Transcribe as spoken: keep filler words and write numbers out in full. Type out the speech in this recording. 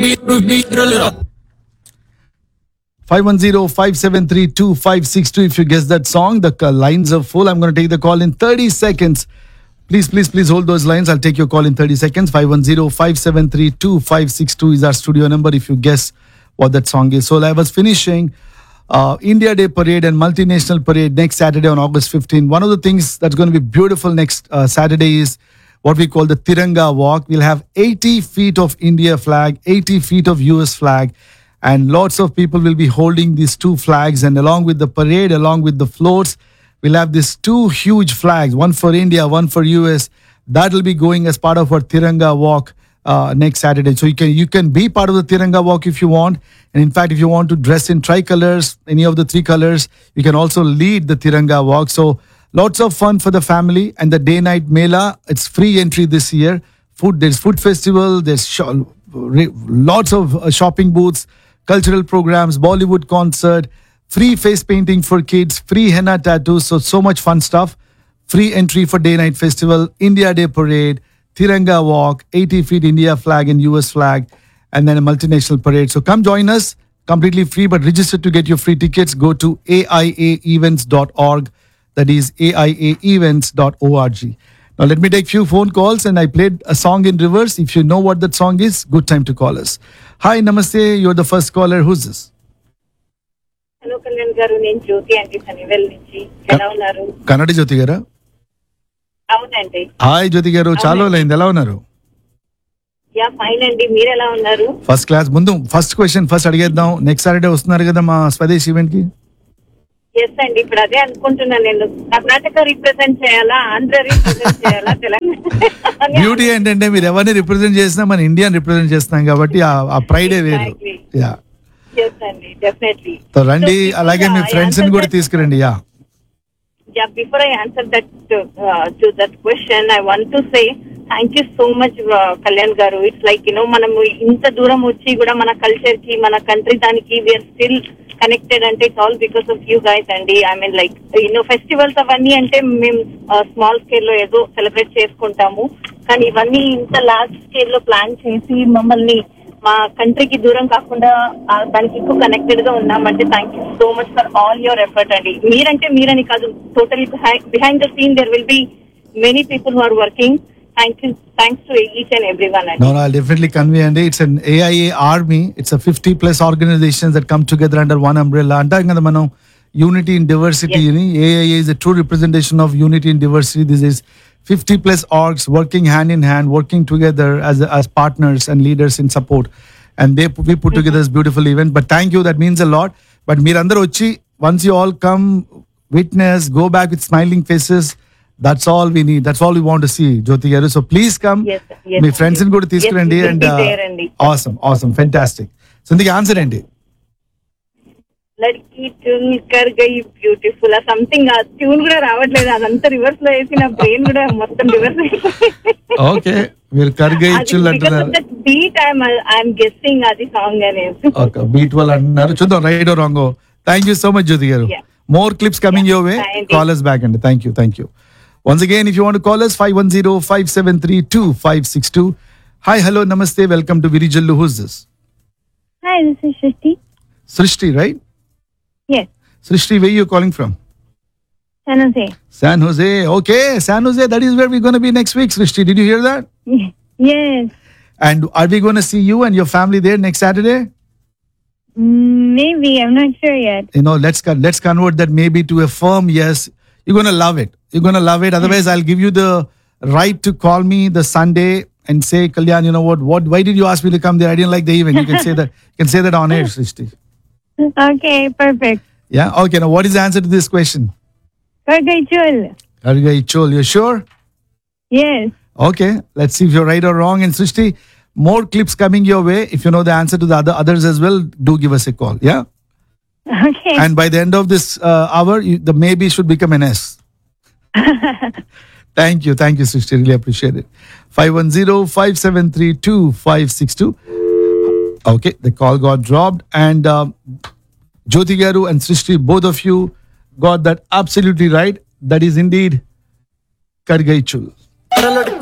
five one zero, five seven three, two five six two. If you guess that song, the uh, lines are full. I'm going to take the call in thirty seconds. Please, please, please hold those lines. I'll take your call in thirty seconds. five one zero, five seven three, two five six two is our studio number if you guess what that song is. So I was finishing uh, India Day Parade and Multinational Parade next Saturday on August fifteenth. One of the things that's going to be beautiful next uh, Saturday is what we call the Tiranga Walk. We'll have eighty feet of India flag, eighty feet of U S flag, and lots of people will be holding these two flags. And along with the parade, along with the floats, we'll have these two huge flags, one for India, one for U S. That will be going as part of our Tiranga Walk uh, next Saturday. So you can you can be part of the Tiranga Walk if you want. And in fact, if you want to dress in tricolors, any of the three colors, you can also lead the Tiranga Walk. So lots of fun for the family. And the day-night Mela, it's free entry this year. Food, there's food festival, there's sh- lots of uh, shopping booths, cultural programs, Bollywood concert, free face painting for kids, free henna tattoos. So, so much fun stuff. Free entry for Day Night Festival, India Day Parade, Tiranga Walk, eighty feet India flag and U S flag, and then a multinational parade. So come join us, completely free, but register to get your free tickets. Go to A I A events dot org. That is A I A events dot org. Now let me take few phone calls, and I played a song in reverse. If you know what that song is, good time to call us. Hi, namaste. You're the first caller. Who's this? Hello Kalyan గారు, నేను జ్యోతి అండి సనివెల్ నుంచి. ఎలా ఉన్నారు? కన్నడ జ్యోతి గారా? అవునండి. Hi జ్యోతి గారు, చాలా రోజులైంది. ఎలా ఉన్నారు? యా ఫైన్ అండి, మీరు ఎలా ఉన్నారు? First class. ముందు first question first అడిగేద్దాం. Next Saturday వస్తున్నారు కదా మా స్వదేశ్ ఈవెంట్ కి? ఎస్ అండి, ఇప్పుడు అదే అనుకుంటున్నాను. నేను కర్ణాటక రిప్రజెంట్ చేయాలా, ఆంధ్ర రిప్రజెంట్ చేయాలా, తెలంగాణ? బ్యూటీ ఏంటంటే మీరు ఎవరిని రిప్రజెంట్ చేసినా మన ఇండియాని రిప్రజెంట్ చేస్తాం కాబట్టి ఆ ప్రైడే వేరు. యా ఎస్ అండి, డెఫినెట్లీ. రండి, అలాగే మీ ఫ్రెండ్స్ ని కూడా తీసుకురండి. Yeah Yeah, before I answer that uh, uh, to that question, I want to say thank you so much, uh, Kalyan garu. It's like, you know, మనము ఇంత దూరం వచ్చి కూడా మన కల్చర్ కి, మన కంట్రీ దానికి we are still connected, and it's all because of you guys. అండి, I mean, like, you know, festivals అవన్నీ అంటే మేము స్మాల్ స్కేల్ లో ఏదో సెలబ్రేట్ చేసుకుంటాము, కానీ ఇవన్నీ ఇంత లార్జ్ స్కేల్ లో ప్లాన్ చేసి మమ్మల్ని మా కంట్రీకి దూరం కాకుండా దానికి ఎక్కువ కనెక్టెడ్ గా ఉన్నామంటే thank you so much for all your effort అండి. మీరంటే మీరని కాదు, totally behind the scene there will be many people who are working. Thank you, thanks to each and every one. No, no, I'll definitely convey. And it's an A I A army. It's a fifty plus organizations that come together under one umbrella. అంటాం కదా మనం, unity in diversity. Yes. A I A is a true representation of unity in diversity. This is fifty plus orgs working hand in hand, working together as as partners and leaders in support. And they we put together this beautiful event. But thank you, that means a lot. But మీరందరూ వచ్చి, once you all come, witness, go back with smiling faces. That's all we need. That's all we want to see, Jyoti garu. So please come. Yes, yes, me friends ని కూడా తీసుకురండి. Yes, we will And be uh, there అండి. awesome, awesome, fantastic. So ఇందుకు answer ఏంటి? Ladki tune కర్ గై beautiful something. ఆ tune కూడా రావట్లేదు, అదంతా రివర్స్ లో వేసి నా బ్రెయిన్ కూడా మొత్తం రివర్స్. ఓకే, మీరు కర్ గై చుల్ అంటున్నారు. బీట్ ఐఎమ్ గెస్సింగ్ అది సాంగ్ అనేది. ఓకే, బీట్ వల్ల అంటున్నారు. చూద్దాం right oh wrong. Thank you so much జ్యోతి గారు. More clips coming your way. Call us back and thank you, thank you. Once again, if you want to call us, five one zero, five seven three, two five six two. Hi, hello, namaste, welcome to Virijallu. Who's this? Hi, this is Srishti. Srishti, right? Yes. Srishti, where are you calling from? San Jose. San Jose. Okay, San Jose, that is where we're going to be next week, Srishti. Did you hear that? Yes. And are we going to see you and your family there next Saturday? Maybe, I'm not sure yet. You know, let's let's convert that maybe to a firm yes. You're going to love it. You're going to love it. Otherwise, I'll give you the right to call me the Sunday and say, Kalyan, you know what, what, why did you ask me to come there? I didn't like the event. You can say that. You can say that on air, Srishti. Okay, perfect. Yeah? Okay, now what is the answer to this question? Kargai Chul. Kargai Chul. You sure? Yes. Okay, let's see if you're right or wrong. And Srishti, more clips coming your way. If you know the answer to the other others as well, do give us a call. Yeah? Okay. And by the end of this uh, hour, you, the maybe should become an S. Thank you. Thank you, Srishti. Really appreciate it. five one zero, five seven three, two five six two. Okay, the call got dropped. And uh, Jyoti garu and Srishti, both of you got that absolutely right. That is indeed Kargai Chul.